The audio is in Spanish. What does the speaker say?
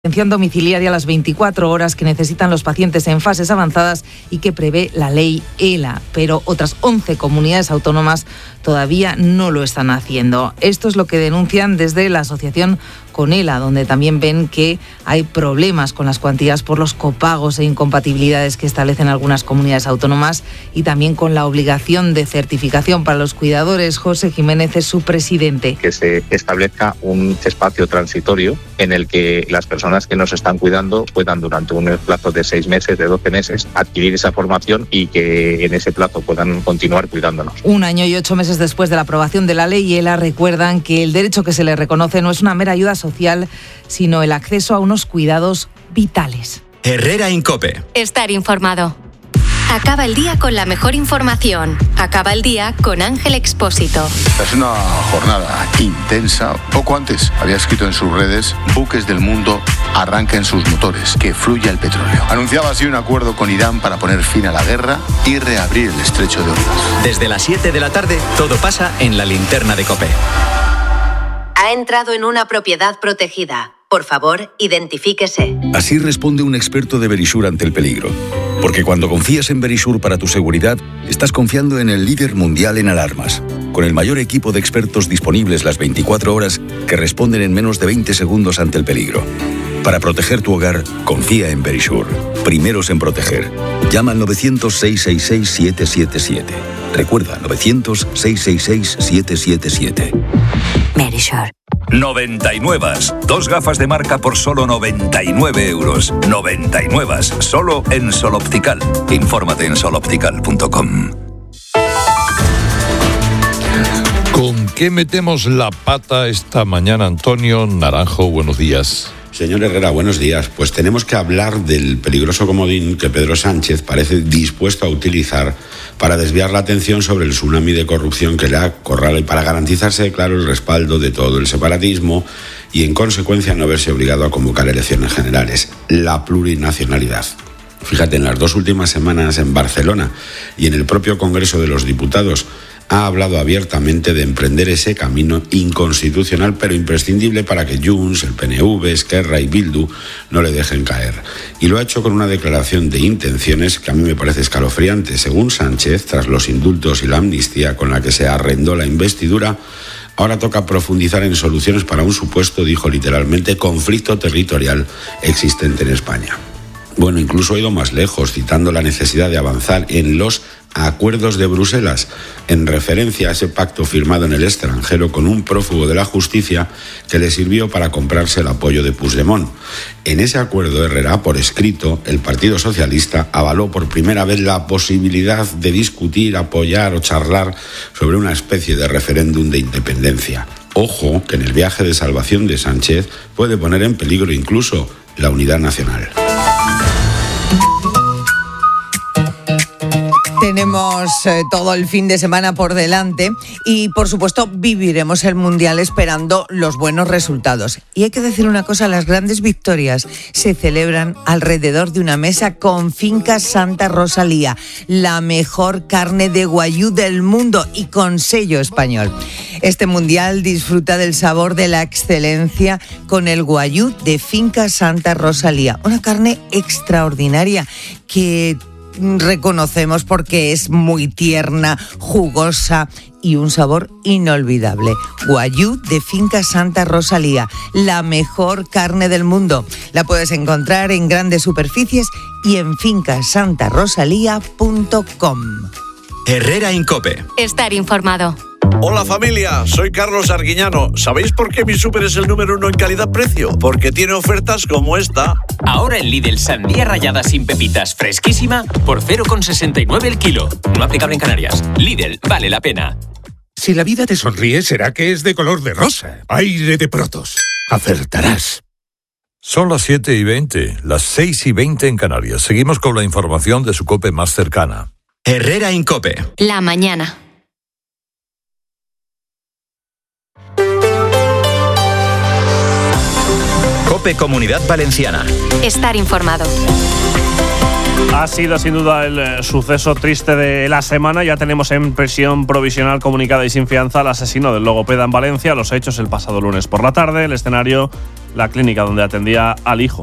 Atención domiciliaria a las 24 horas que necesitan los pacientes en fases avanzadas y que prevé la ley ELA, pero otras 11 comunidades autónomas todavía no lo están haciendo. Esto es lo que denuncian desde la asociación Conela, donde también ven que hay problemas con las cuantías por los copagos e incompatibilidades que establecen algunas comunidades autónomas y también con la obligación de certificación para los cuidadores. José Jiménez es su presidente. Que se establezca un espacio transitorio en el que las personas que nos están cuidando puedan durante un plazo de 6 meses, de 12 meses, adquirir esa formación y que en ese plazo puedan continuar cuidándonos. 1 año y 8 meses después de la aprobación de la ley ELA, recuerdan que el derecho que se les reconoce no es una mera ayuda social, sino el acceso a unos cuidados vitales. Herrera Incope. Estar informado. Acaba el día con la mejor información. Acaba el día con Ángel Expósito. Es una jornada intensa. Poco antes había escrito en sus redes: buques del mundo arranquen sus motores, que fluya el petróleo. Anunciaba así un acuerdo con Irán para poner fin a la guerra y reabrir el estrecho de Hormuz. Desde las 7 de la tarde, todo pasa en la linterna de COPE. Ha entrado en una propiedad protegida. Por favor, identifíquese. Así responde un experto de Verisure ante el peligro. Porque cuando confías en Verisure para tu seguridad, estás confiando en el líder mundial en alarmas, con el mayor equipo de expertos disponibles las 24 horas que responden en menos de 20 segundos ante el peligro. Para proteger tu hogar, confía en Verisure. Primeros en proteger. Llama al 900-666-777. Recuerda, 900-666-777. Verisure. 99. 2 gafas de marca por solo 99 euros. 99. Solo en Sol Optical. Infórmate en soloptical.com. ¿Con qué metemos la pata esta mañana, Antonio Naranjo? Buenos días. Señor Herrera, buenos días. Pues tenemos que hablar del peligroso comodín que Pedro Sánchez parece dispuesto a utilizar para desviar la atención sobre el tsunami de corrupción que le ha acorralado y para garantizarse, claro, el respaldo de todo el separatismo y, en consecuencia, no verse obligado a convocar elecciones generales. La plurinacionalidad. Fíjate, en las 2 últimas semanas en Barcelona y en el propio Congreso de los Diputados ha hablado abiertamente de emprender ese camino inconstitucional pero imprescindible para que Junts, el PNV, Esquerra y Bildu no le dejen caer. Y lo ha hecho con una declaración de intenciones que a mí me parece escalofriante. Según Sánchez, tras los indultos y la amnistía con la que se arrendó la investidura, ahora toca profundizar en soluciones para un supuesto, dijo literalmente, conflicto territorial existente en España. Bueno, incluso ha ido más lejos, citando la necesidad de avanzar en los acuerdos de Bruselas, en referencia a ese pacto firmado en el extranjero con un prófugo de la justicia que le sirvió para comprarse el apoyo de Puigdemont. En ese acuerdo, Herrera, por escrito, el Partido Socialista avaló por primera vez la posibilidad de discutir, apoyar o charlar sobre una especie de referéndum de independencia. Ojo, que en el viaje de salvación de Sánchez puede poner en peligro incluso la unidad nacional. Tenemos todo el fin de semana por delante y, por supuesto, viviremos el Mundial esperando los buenos resultados. Y hay que decir una cosa, las grandes victorias se celebran alrededor de una mesa con Finca Santa Rosalía, la mejor carne de guayú del mundo y con sello español. Este Mundial disfruta del sabor de la excelencia con el guayú de Finca Santa Rosalía, una carne extraordinaria que reconocemos porque es muy tierna, jugosa y un sabor inolvidable. Guayú de Finca Santa Rosalía, la mejor carne del mundo. La puedes encontrar en grandes superficies y en fincasantarosalía.com. Herrera Incope. Estar informado. Hola familia, soy Carlos Arguiñano. ¿Sabéis por qué mi súper es el número 1 en calidad-precio? Porque tiene ofertas como esta. Ahora en Lidl, sandía rallada sin pepitas fresquísima por 0,69 el kilo. No aplicable en Canarias. Lidl, vale la pena. Si la vida te sonríe, será que es de color de rosa. Aire de Protos. Acertarás. Son las 7:20, las 6:20 en Canarias. Seguimos con la información de su COPE más cercana. Herrera Incope. La mañana. COPE Comunidad Valenciana. Estar informado. Ha sido sin duda el suceso triste de la semana. Ya tenemos en prisión provisional comunicada y sin fianza al asesino del logopeda en Valencia. Los hechos el pasado lunes por la tarde. El escenario, la clínica donde atendía al hijo